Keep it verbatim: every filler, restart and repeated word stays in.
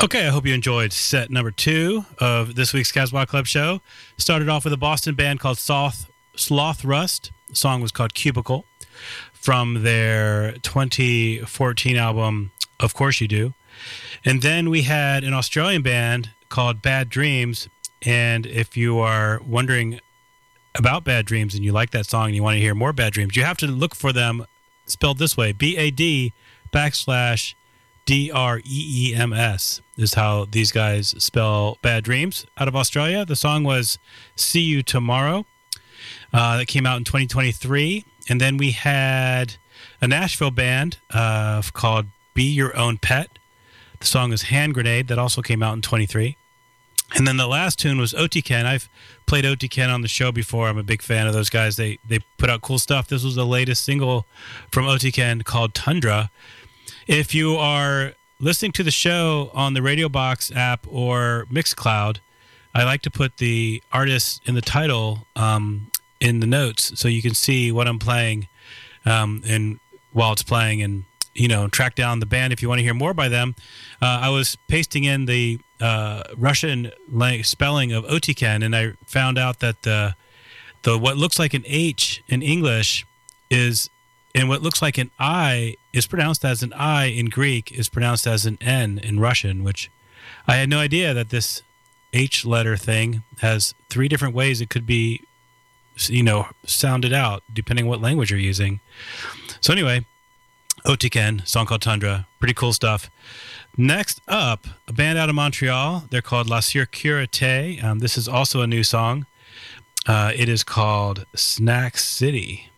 Okay, I hope you enjoyed set number two of this week's Casbah Club show. Started off with a Boston band called Sloth, Sloth Rust. The song was called Cubicle from their twenty fourteen album, Of Course You Do. And then we had an Australian band called Bad Dreams. And if you are wondering about Bad Dreams and you like that song and you want to hear more Bad Dreams, you have to look for them spelled this way, B A D backslash D R E E M S is how these guys spell Bad Dreams out of Australia. The song was See You Tomorrow. Uh, that came out in twenty twenty-three. And then we had a Nashville band uh, called Be Your Own Pet. The song is Hand Grenade. That also came out in twenty-three. And then the last tune was Otiken. I've played Otiken on the show before. I'm a big fan of those guys. They they put out cool stuff. This was the latest single from Otiken called Tundra. If you are listening to the show on the Radio Box app or Mixcloud, I like to put the artist in the title um, in the notes so you can see what I'm playing um, and while it's playing, and you know, track down the band if you want to hear more by them. Uh, I was pasting in the uh, Russian lang- spelling of Otiken, and I found out that the the what looks like an H in English is, and what looks like an I is pronounced as an I in Greek is pronounced as an N in Russian, which I had no idea that this H letter thing has three different ways it could be, you know, sounded out depending what language you're using. So anyway, Otiken, song called Tundra, pretty cool stuff. Next up, a band out of Montreal. They're called La Sécurité. Um, this is also a new song. Uh, it is called Snack City.